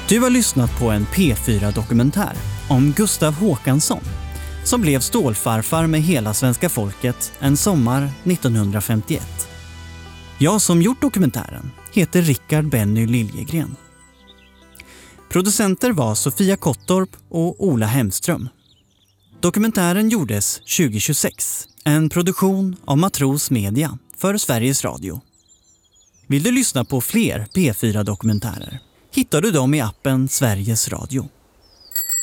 Du har lyssnat på en P4-dokumentär om Gustav Håkansson som blev stålfarfar med hela svenska folket en sommar 1951. Jag som gjort dokumentären heter Rickard Benny Liljegren. Producenter var Sofia Kottorp och Ola Hemström. Dokumentären gjordes 2026, en produktion av Matros Media för Sveriges Radio. Vill du lyssna på fler P4-dokumentärer hittar du dem i appen Sveriges Radio.